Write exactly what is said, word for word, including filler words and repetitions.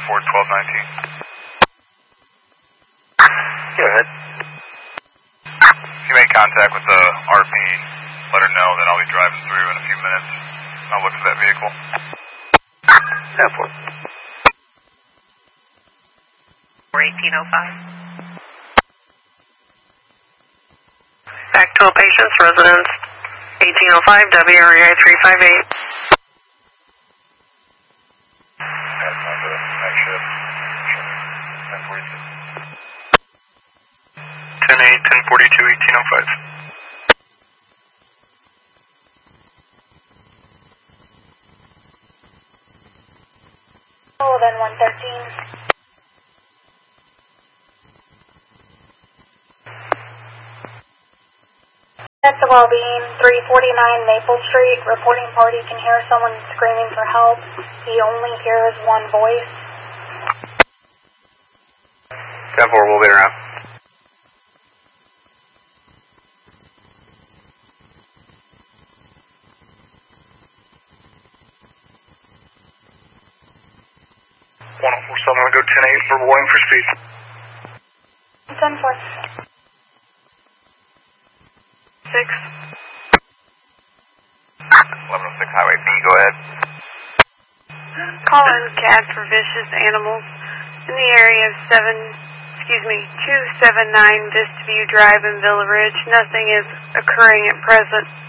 four twelve nineteen. Go ahead. If you make contact with the R P, let her know that I'll be driving through in a few minutes. I'll look for that vehicle. ten four. eighteen oh five. Back to all patients, residents, eighteen oh five, W R E I three five eight. That's on the night shift. ten forty-two. ten eight, ten forty-two, eighteen oh five. Oh, then one thirteen. At the Wellbeing, three forty-nine Maple Street, reporting party can hear someone screaming for help. He only hears one voice. ten four, we'll be around. one oh four seven, I'm going to go ten eight for warning for speed. ten four. Six. eleven oh six Highway B, go ahead. Call in C A D for vicious animals in the area of seven, excuse me, two seven nine Vista View Drive in Villa Ridge. Nothing is occurring at present.